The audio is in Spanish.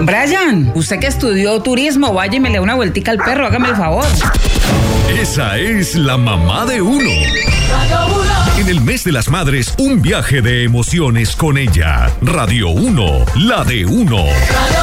Brian, usted que estudió turismo, vaya y me le dé una vueltica al perro, hágame el favor. Esa es la mamá de uno. En el mes de las madres, un viaje de emociones con ella. Radio 1, la de uno.